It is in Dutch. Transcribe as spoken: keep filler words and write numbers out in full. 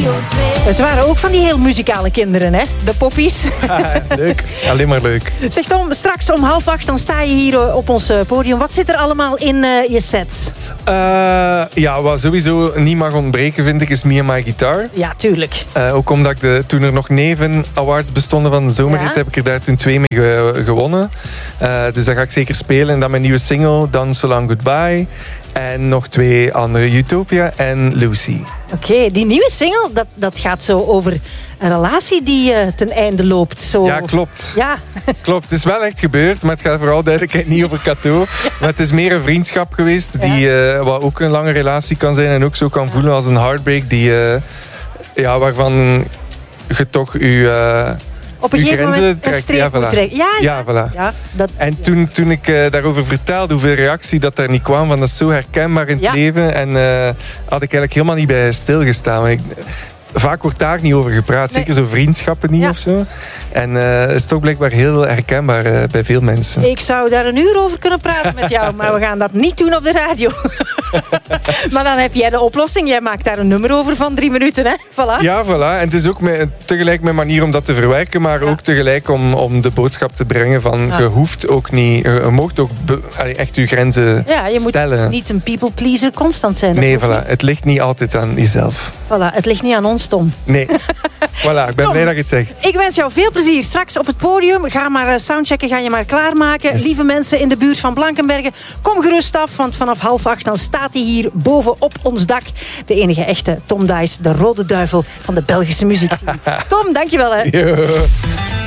Het waren ook van die heel muzikale kinderen, hè? De poppies. Ah, leuk, alleen maar leuk. Zeg Tom, straks om half acht dan sta je hier op ons podium. Wat zit er allemaal in uh, je set? Uh, ja, wat sowieso niet mag ontbreken, vind ik, is Me and My Guitar. Ja, tuurlijk. Uh, ook omdat ik de, toen er nog Neven Awards bestonden van de zomerhit, ja. heb ik er daar toen twee mee ge, gewonnen. Uh, dus dat ga ik zeker spelen. En dan mijn nieuwe single, Dan So Long Goodbye. En nog twee andere, Utopia en Lucy. Oké, okay, die nieuwe single, dat, dat gaat zo over een relatie die uh, ten einde loopt. Zo. Ja, klopt. Ja. Klopt, het is wel echt gebeurd, maar het gaat vooral duidelijkheid niet over Cato. Ja. Maar het is meer een vriendschap geweest, die uh, wat ook een lange relatie kan zijn en ook zo kan voelen als een heartbreak, die, uh, ja, waarvan je toch je... Uh, op een gegeven moment een streep ja, voilà. moet trekken. Ja, ja. ja, voilà. ja dat... En toen, toen ik uh, daarover vertelde, hoeveel reactie dat daar niet kwam, van dat is zo herkenbaar in het ja. leven. En uh, had ik eigenlijk helemaal niet bij stilgestaan. Maar ik, vaak wordt daar niet over gepraat. Nee. Zeker zo vriendschappen niet ja. of zo. En uh, het is toch blijkbaar heel herkenbaar uh, bij veel mensen. Ik zou daar een uur over kunnen praten met jou, maar we gaan dat niet doen op de radio. Maar dan heb jij de oplossing. Jij maakt daar een nummer over van drie minuten, hè? Voilà. Ja, voilà. En het is ook met, tegelijk mijn manier om dat te verwerken, maar ja. ook tegelijk om, om de boodschap te brengen van ja. je hoeft ook niet, je, je mocht ook be, echt je grenzen ja, je stellen. moet niet een people pleaser constant zijn. Nee, voilà. Het ligt niet altijd aan jezelf. Voilà. Het ligt niet aan ons, Tom. Nee. Voilà, ik ben Tom, blij dat je het zegt. Ik wens jou veel plezier straks op het podium. Ga maar soundchecken, ga je maar klaarmaken. Yes. Lieve mensen in de buurt van Blankenberge, kom gerust af, want vanaf half acht dan staat hij hier boven op ons dak. De enige echte Tom Dice, de rode duivel van de Belgische muziek. Tom, dankjewel hè. Yo.